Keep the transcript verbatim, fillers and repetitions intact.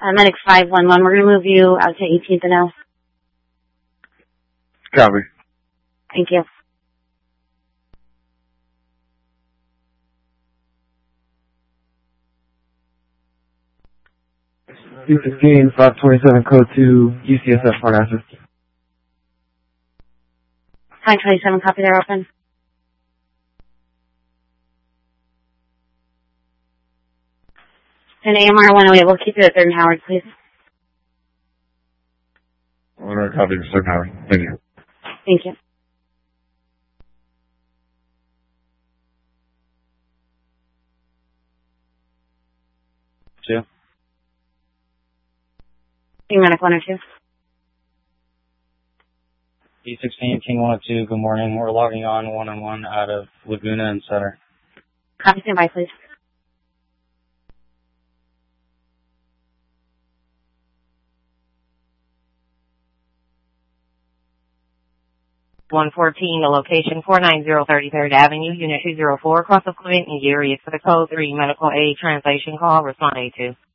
Uh, Medic five one one, we're going to move you out to eighteenth and L. Copy. Thank you. two fifteen, five twenty-seven, code two, U C S F, Parnassus. five twenty-seven, copy, they're open. And A M R one oh eight, we'll keep you at third and Howard, please. one hundred, copy, Mister Howard. Thank you. Thank you. Two. Medic one oh two. B sixteen, King one oh two, good morning. We're logging on one on one out of Laguna and Sutter. Copy, stand by, please. one fourteen, the location four nine zero thirty-third Avenue, Unit two zero four, across the Clinton area for the Code three Medical Aid Translation Call, respond A two.